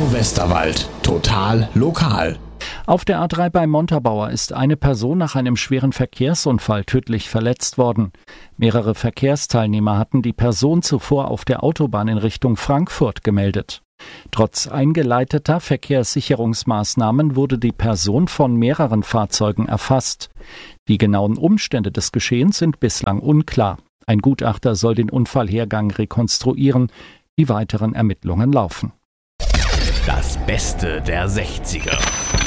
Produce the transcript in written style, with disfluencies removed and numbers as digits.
Radio Westerwald. Total lokal. Auf der A3 bei Montabaur ist eine Person nach einem schweren Verkehrsunfall tödlich verletzt worden. Mehrere Verkehrsteilnehmer hatten die Person zuvor auf der Autobahn in Richtung Frankfurt gemeldet. Trotz eingeleiteter Verkehrssicherungsmaßnahmen wurde die Person von mehreren Fahrzeugen erfasst. Die genauen Umstände des Geschehens sind bislang unklar. Ein Gutachter soll den Unfallhergang rekonstruieren. Die weiteren Ermittlungen laufen. Das Beste der 60er.